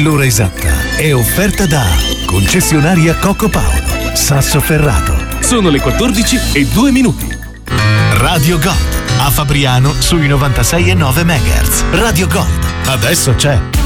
L'ora esatta è offerta da Concessionaria Coco Paolo, Sassoferrato. Sono le 14:02. Radio Gold, a Fabriano sui 96,9 MHz. Radio Gold, adesso c'è.